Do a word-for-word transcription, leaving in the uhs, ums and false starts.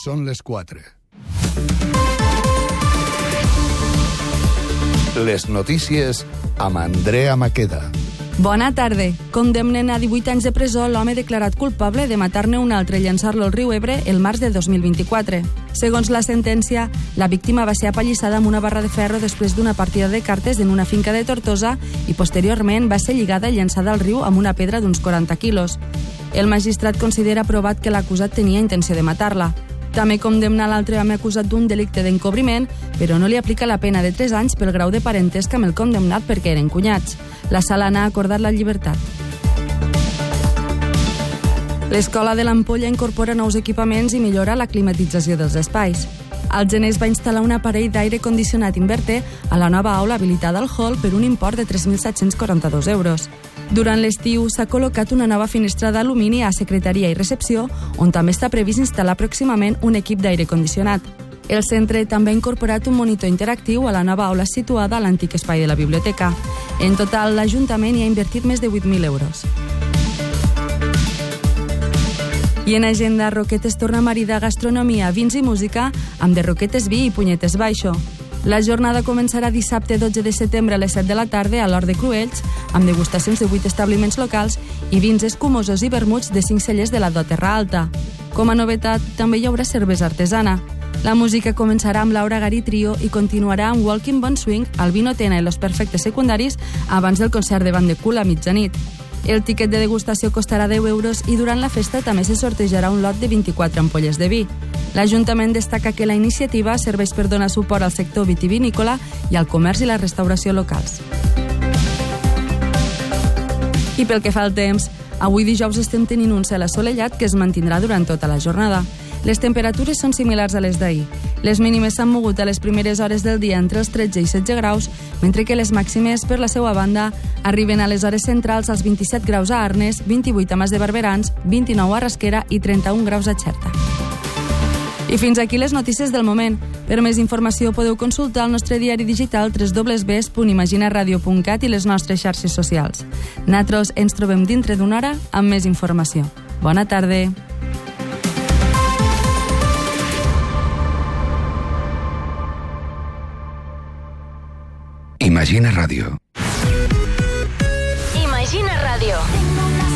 Són les quatre. Les notícies amb Andrea Maqueda. Bona tarda. Condemnen a divuit anys de presó l'home declarat culpable de matar-ne un altre i llançar-lo al riu Ebre el març de dos mil vint-i-quatre. Segons la sentència, la víctima va ser apallissada amb una barra de ferro després d'una partida de cartes en una finca de Tortosa i posteriorment va ser lligada i llançada al riu amb una pedra d'uns quaranta quilos. El magistrat considera provat que l'acusat tenia intenció de matar-la. També condemna l'altre home acusat d'un delicte d'encobriment, però no li aplica la pena de tres anys pel grau de parentesc amb el condemnat perquè eren cunyats. La sala n'ha acordat la llibertat. L'Escola de l'Ampolla incorpora nous equipaments i millora la climatització dels espais. Al gener es va instal·lar un aparell d'aire condicionat inverter a la nova aula habilitada al hall per un import de tres mil set-cents quaranta-dos euros. Durant l'estiu s'ha col·locat una nova finestra d'alumini a secretaria i recepció, on també està previst instal·lar pròximament un equip d'aire condicionat. El centre també ha incorporat un monitor interactiu a la nova aula situada a l'antic espai de la biblioteca. En total, l'Ajuntament hi ha invertit més de vuit mil euros. I en agenda, Roquetes torna a maridar gastronomia, vins i música amb de Roquetes Vi i Punyetes Baixo. La jornada començarà dissabte dotze de setembre a les set de la tarda a l'Hort de Cruells, amb degustacions de vuit establiments locals i vins escumosos i vermuts de cinc cellers de la Do Terra Alta. Com a novetat, també hi haurà cervesa artesana. La música començarà amb Laura Garí Trio i continuarà amb Walking Bon Swing, el Vino Tena i los Perfectes Secundaris abans del concert de Band de Cul a mitjanit. El tiquet de degustació costarà deu euros i durant la festa també se sortejarà un lot de vint-i-quatre ampolles de vi. L'Ajuntament destaca que la iniciativa serveix per donar suport al sector vitivinícola i al comerç i la restauració locals. I pel que fa al temps, avui dijous estem tenint un cel assolellat que es mantindrà durant tota la jornada. Les temperatures són similars a les d'ahir. Les mínimes s'han mogut a les primeres hores del dia entre els tretze i setze graus, mentre que les màximes, per la seva banda, arriben a les hores centrals als vint-i-set graus a Arnes, vint-i-vuit a Mas de Barberans, vint-i-nou a Rasquera i trenta-un graus a Xerta. I fins aquí les notícies del moment. Per més informació podeu consultar el nostre diari digital w w w punt imaginaradio punt cat i les nostres xarxes socials. Nosaltres ens trobem dintre d'una hora amb més informació. Bona tarda. Imagina Ràdio.